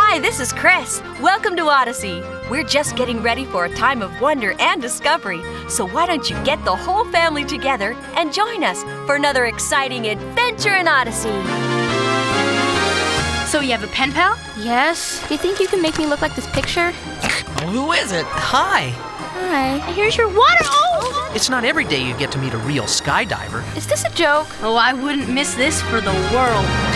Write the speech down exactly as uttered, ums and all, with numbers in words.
Hi, this is Chris. Welcome to Odyssey. We're just getting ready for a time of wonder and discovery. So why don't you get the whole family together and join us for another exciting adventure in Odyssey. So you have a pen pal? Yes. Do you think you can make me look like this picture? Who is it? Hi. Hi. Here's your water. Oh! It's not every day you get to meet a real skydiver. Is this a joke? Oh, I wouldn't miss this for the world.